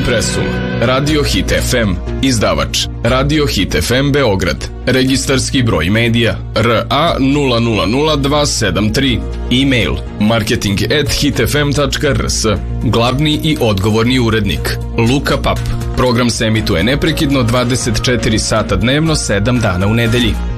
impresum. Radio Hit FM. Izdavač Radio Hit FM Beograd. Registarski broj medija RA 000273. E-mail marketing@hitfm.rs. Glavni i odgovorni urednik Luka Pap. Program se emituje neprekidno 24 sata dnevno, 7 dana u nedelji.